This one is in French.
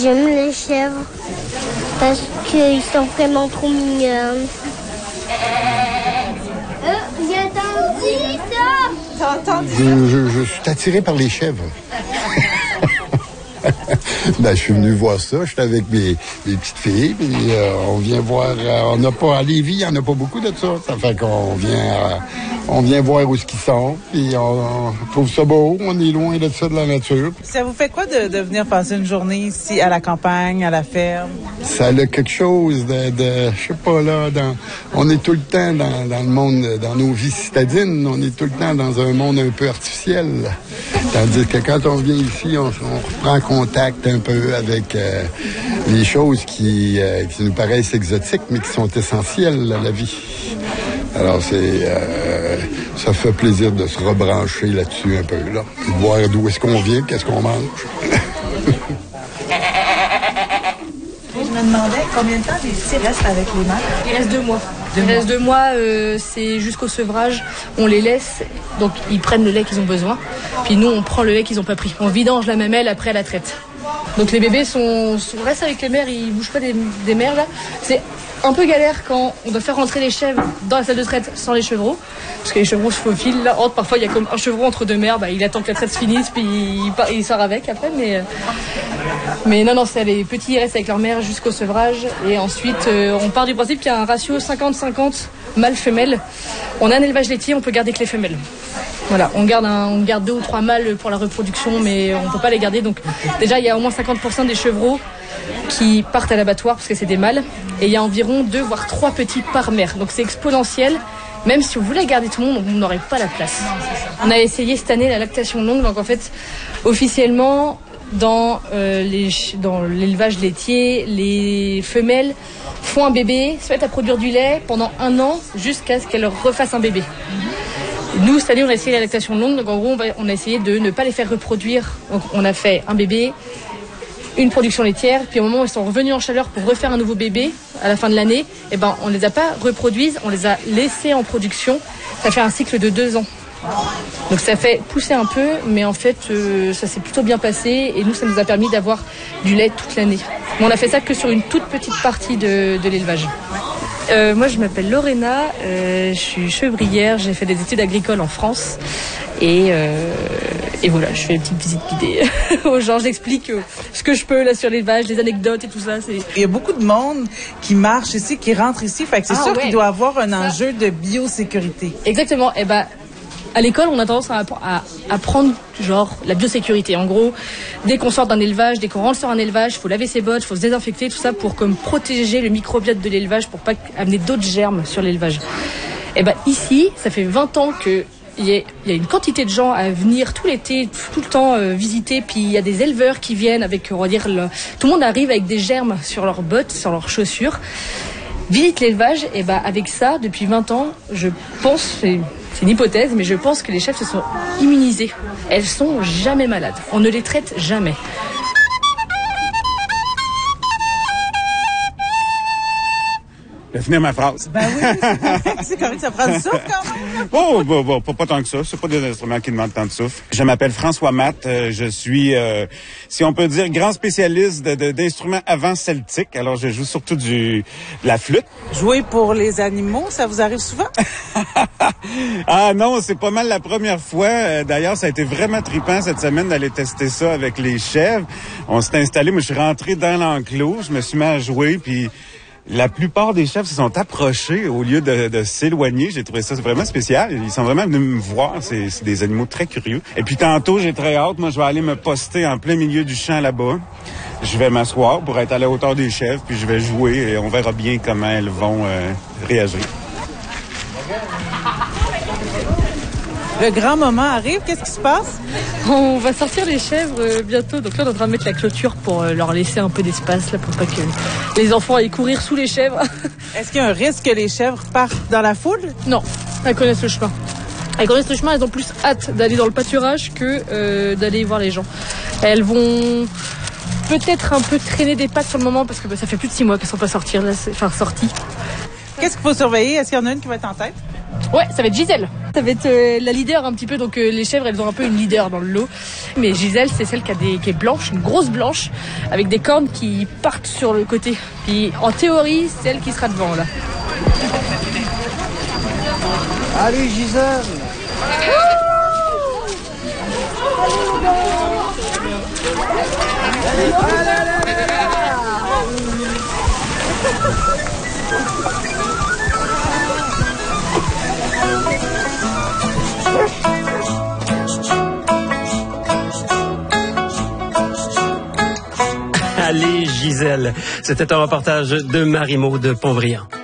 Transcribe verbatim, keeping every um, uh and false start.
J'aime les chèvres parce qu'ils sont vraiment trop mignonnes. Il y a Tandy, ça! T'as entendu? Je, je, je suis attiré par les chèvres. Ben, je suis venu voir ça. J'étais avec mes, mes petites filles. Puis, euh, on vient voir. Euh, on n'a pas à Lévis, il n'y en a pas beaucoup de ça. Ça fait qu'on vient, euh, on vient voir où ce qu'ils sont. Puis on, on trouve ça beau. On est loin de ça, de la nature. Ça vous fait quoi de, de venir passer une journée ici à la campagne, à la ferme? Ça a quelque chose de, de je sais pas là. Dans, on est tout le temps dans, dans le monde, dans nos vies citadines. On est tout le temps dans un monde un peu artificiel. Tandis que quand on vient ici, on, on reprend contact un peu avec euh, les choses qui, euh, qui nous paraissent exotiques, mais qui sont essentielles à la vie. Alors, c'est euh, ça fait plaisir de se rebrancher là-dessus un peu, là. Puis de voir d'où est-ce qu'on vient, qu'est-ce qu'on mange. Je me demandais combien de temps les petits restent avec les mères? Il reste deux mois. Deux Il mois. reste deux mois, euh, c'est jusqu'au sevrage. On les laisse, donc ils prennent le lait qu'ils ont besoin. Puis nous, on prend le lait qu'ils n'ont pas pris. On vidange la mamelle après à la traite. Donc les bébés sont, sont restent avec les mères, ils bougent pas des, des mères là. C'est un peu galère quand on doit faire rentrer les chèvres dans la salle de traite sans les chevreaux. Parce que les chevreaux se faufilent. Là, entre, parfois, il y a comme un chevreau entre deux mères. Bah, il attend que la traite se finisse, puis il, part, il sort avec après. Mais, mais non, non, c'est les petits, ils restent avec leur mère jusqu'au sevrage. Et ensuite, euh, on part du principe qu'il y a un ratio cinquante cinquante mâle-femelle. On a un élevage laitier, on peut garder que les femelles. Voilà, on garde, un, on garde deux ou trois mâles pour la reproduction, mais on ne peut pas les garder. Donc déjà, il y a au moins cinquante pour cent des chevreaux qui partent à l'abattoir parce que c'est des mâles. Et il y a environ deux voire trois petits par mère. Donc c'est exponentiel. Même si on voulait garder tout le monde, on n'aurait pas la place. On a essayé cette année la lactation longue. Donc en fait, officiellement, dans, euh, les, dans l'élevage laitier, les femelles font un bébé, se mettent à produire du lait pendant un an jusqu'à ce qu'elles refassent un bébé. Nous, cette année, on a essayé la lactation longue. Donc en gros, on, va, on a essayé de ne pas les faire reproduire. Donc on a fait un bébé, une production laitière, puis au moment où ils sont revenus en chaleur pour refaire un nouveau bébé à la fin de l'année, eh ben, on les a pas reproduises, on les a laissés en production. Ça fait un cycle de deux ans. Donc ça fait pousser un peu, mais en fait, euh, ça s'est plutôt bien passé et nous, ça nous a permis d'avoir du lait toute l'année. Mais on a fait ça que sur une toute petite partie de, de l'élevage. Euh, moi, je m'appelle Lorena, euh, je suis chevrière, j'ai fait des études agricoles en France et, euh, et voilà, je fais une petite visite guidée aux gens, j'explique ce que je peux là sur l'élevage, les anecdotes et tout ça. C'est... Il y a beaucoup de monde qui marche ici, qui rentre ici, fait que c'est ah, sûr ouais. qu'il doit avoir un ça... enjeu de biosécurité. Exactement, et eh ben... À l'école, on a tendance à apprendre genre la biosécurité. En gros, dès qu'on sort d'un élevage, dès qu'on rentre sur un élevage, il faut laver ses bottes, il faut se désinfecter, tout ça pour comme protéger le microbiote de l'élevage, pour pas amener d'autres germes sur l'élevage. Et ben ici, ça fait vingt ans que il y, y a une quantité de gens à venir tout l'été, tout le temps euh, visiter. Puis il y a des éleveurs qui viennent avec, on va dire, le... tout le monde arrive avec des germes sur leurs bottes, sur leurs chaussures. Visite l'élevage, et ben avec ça, depuis vingt ans, je pense, c'est, c'est une hypothèse, mais je pense que les chèvres se sont immunisées. Elles sont jamais malades. On ne les traite jamais. J'ai fini ma phrase. Ben oui, c'est correct, c'est correct, ça prend du souffle quand même. Oh, bon, bon, pas, pas tant que ça. C'est pas des instruments qui demandent tant de souffle. Je m'appelle François Matt. Euh, je suis, euh, si on peut dire, grand spécialiste de, de, d'instruments avant-celtiques. Alors, je joue surtout du, de la flûte. Jouer pour les animaux, ça vous arrive souvent? Ah non, c'est pas mal la première fois. Euh, d'ailleurs, ça a été vraiment trippant cette semaine d'aller tester ça avec les chèvres. On s'est installé, moi je suis rentré dans l'enclos, je me suis mis à jouer, puis la plupart des chèvres se sont approchés au lieu de, de s'éloigner. J'ai trouvé ça vraiment spécial. Ils sont vraiment venus me voir. C'est, c'est des animaux très curieux. Et puis tantôt, j'ai très hâte. Moi, je vais aller me poster en plein milieu du champ là-bas. Je vais m'asseoir pour être à la hauteur des chèvres, puis je vais jouer et on verra bien comment elles vont euh, réagir. Le grand moment arrive, qu'est-ce qui se passe? On va sortir les chèvres euh, bientôt, donc là on est en train de mettre la clôture pour euh, leur laisser un peu d'espace, là, pour pas que les enfants aillent courir sous les chèvres. Est-ce qu'il y a un risque que les chèvres partent dans la foule? Non, elles connaissent le chemin. Elles connaissent le chemin, elles ont plus hâte d'aller dans le pâturage que euh, d'aller voir les gens. Elles vont peut-être un peu traîner des pattes sur le moment parce que bah, ça fait plus de six mois qu'elles sont pas sorties, là, c'est, enfin sorties. Qu'est-ce qu'il faut surveiller? Est-ce qu'il y en a une qui va être en tête? Ouais, ça va être Gisèle. ça va être euh, la leader un petit peu. Donc euh, les chèvres, elles ont un peu une leader dans le lot. Mais Gisèle, c'est celle qui, a des, qui est blanche, une grosse blanche, avec des cornes qui partent sur le côté. Puis en théorie, c'est elle qui sera devant là. Allez Gisèle. Allez Gisèle. C'était un reportage de Marie-Maude Pontbriand.